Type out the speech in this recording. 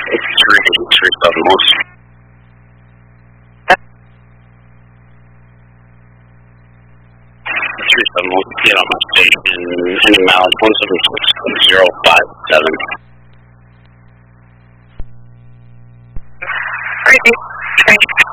It's 337 most. 37 most, get on my station, any mileage 176.057. Ready.